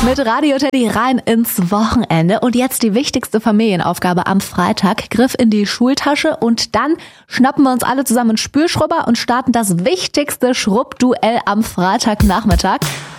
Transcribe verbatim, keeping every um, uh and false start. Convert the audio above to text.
Mit Radio Teddy rein ins Wochenende. Und jetzt die wichtigste Familienaufgabe am Freitag. Griff in die Schultasche und dann schnappen wir uns alle zusammen einen Spülschrubber und starten das wichtigste Schrubbduell am Freitagnachmittag.